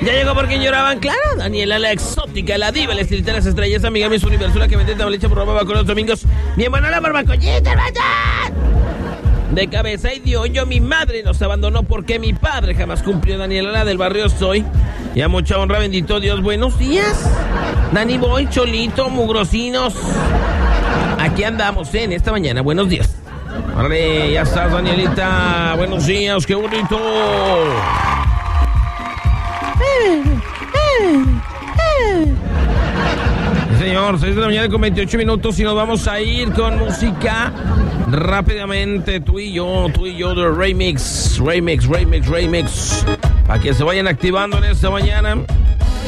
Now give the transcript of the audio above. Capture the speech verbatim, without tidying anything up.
Ya llegó por quien lloraban, claro. Daniela, la exótica, la diva, la estilita de las estrellas, amiga Miss Universo, la que vende leche por ropa con los domingos. Bien buena la barbacollita, hermano. De cabeza y de hoyo, mi madre nos abandonó porque mi padre jamás cumplió. Daniela, la del barrio soy. Y a mucha honra, bendito Dios. Buenos días. Dani Boy, Cholito, Mugrosinos. Aquí andamos en esta mañana. Buenos días. Vale, ya estás, Danielita. Buenos días, qué bonito. Señor, seis de la mañana con veintiocho minutos y nos vamos a ir con música rápidamente. Tú y yo, tú y yo de Remix, Remix, Remix, Remix. Para que se vayan activando en esta mañana.